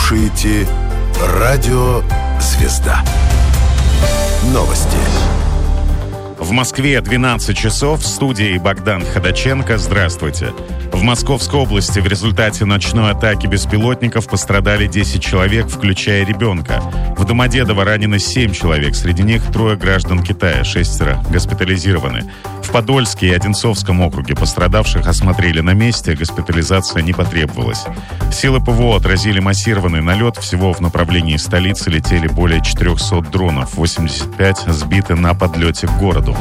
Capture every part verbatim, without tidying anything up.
слушаете Радио «Звезда». Новости. В Москве двенадцать часов, в студии Богдан Ходаченко. Здравствуйте. В Московской области в результате ночной атаки беспилотников пострадали десять человек, включая ребенка. В Домодедово ранены семь человек, среди них трое граждан Китая, шестеро госпитализированы. В Подольске и Одинцовском округе пострадавших осмотрели на месте, госпитализация не потребовалась. Силы ПВО отразили массированный налет, всего в направлении столицы летели более четырехсот дронов, восемьдесят пять сбиты на подлете к городу.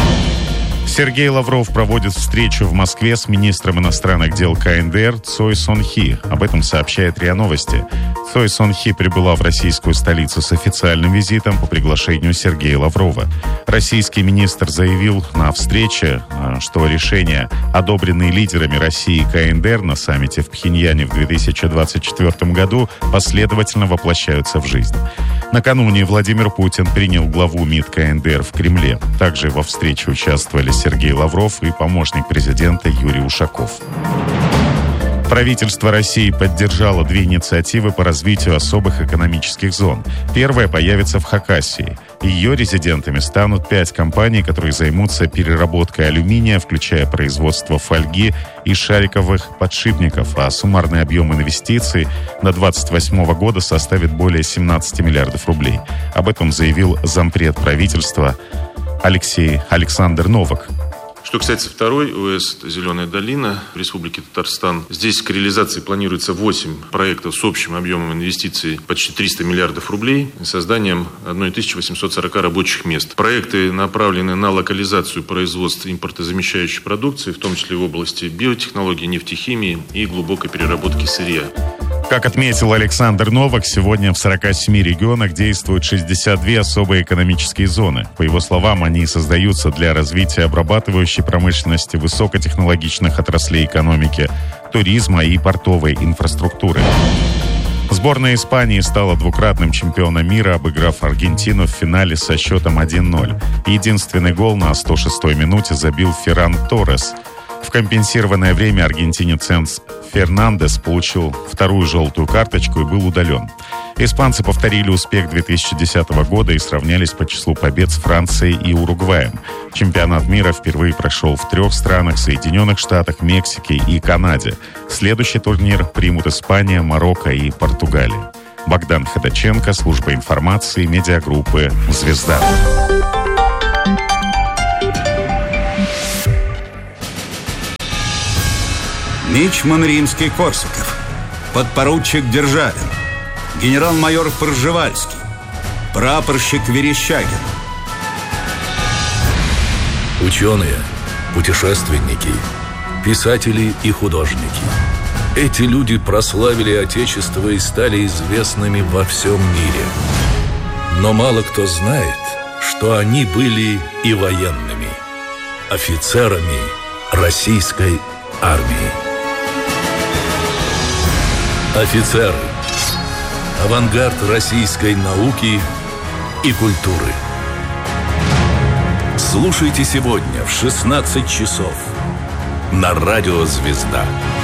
Сергей Лавров проводит встречу в Москве с министром иностранных дел КНДР Цой Сон Хи. Об этом сообщает РИА Новости. Цой Сон Хи прибыла в российскую столицу с официальным визитом по приглашению Сергея Лаврова. Российский министр заявил на встрече, что решения, одобренные лидерами России и КНДР на саммите в Пхеньяне в две тысячи двадцать четвёртом году, последовательно воплощаются в жизнь. Накануне Владимир Путин принял главу МИД КНДР в Кремле. Также во встрече участвовали Сергей Лавров и помощник президента Юрий Ушаков. Правительство России поддержало две инициативы по развитию особых экономических зон. Первая появится в Хакасии. Ее резидентами станут пять компаний, которые займутся переработкой алюминия, включая производство фольги и шариковых подшипников, а суммарный объем инвестиций до двадцать восьмого года составит более семнадцати миллиардов рублей. Об этом заявил зампред правительства Алексей Александр Новак. Что касается второй ОС «Зеленая долина» в Республике Татарстан, здесь к реализации планируется восемь проектов с общим объемом инвестиций почти триста миллиардов рублей и созданием тысяча восемьсот сорок рабочих мест. Проекты направлены на локализацию производства импортозамещающей продукции, в том числе в области биотехнологий, нефтехимии и глубокой переработки сырья. Как отметил Александр Новак, сегодня в сорока семи регионах действуют шестьдесят две особые экономические зоны. По его словам, они создаются для развития обрабатывающей промышленности, высокотехнологичных отраслей экономики, туризма и портовой инфраструктуры. Сборная Испании стала двукратным чемпионом мира, обыграв Аргентину в финале со счетом один ноль. Единственный гол на сто шестой минуте забил Ферран Торрес. В компенсированное время аргентинец Энс Фернандес получил вторую желтую карточку и был удален. Испанцы повторили успех две тысячи десятого года и сравнялись по числу побед с Францией и Уругваем. Чемпионат мира впервые прошел в трех странах: Соединенных Штатах, Мексике и Канаде. Следующий турнир примут Испания, Марокко и Португалия. Богдан Ходаченко, служба информации, медиагруппы «Звезда». Мичман Римский-Корсаков, подпоручик Державин, генерал-майор Пржевальский, прапорщик Верещагин. Ученые, путешественники, писатели и художники. Эти люди прославили Отечество и стали известными во всем мире. Но мало кто знает, что они были и военными, офицерами российской армии. Офицеры. Авангард российской науки и культуры. Слушайте сегодня в шестнадцать часов на Радио «Звезда».